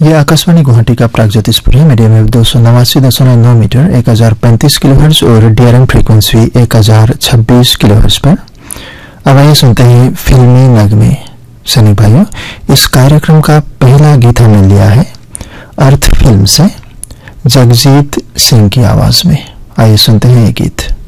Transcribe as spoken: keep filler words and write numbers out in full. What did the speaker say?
ये आकाशवाणी गुवाहाटी का प्रागज्योतिषपुर है। मीडियम वेव दो सौ नवासी दशमलव नौ मीटर एक हजार पैंतीस किलोहर्ट्ज और डीआरएम फ्रीक्वेंसी एक हजार छब्बीस किलोहर्ट्ज पर। अब आइए सुनते हैं फिल्मी नगमे। सैनिक भाइयों, इस कार्यक्रम का पहला गीत हमने लिया है अर्थ फिल्म से, जगजीत सिंह की आवाज में। आइए सुनते हैं ये गीत।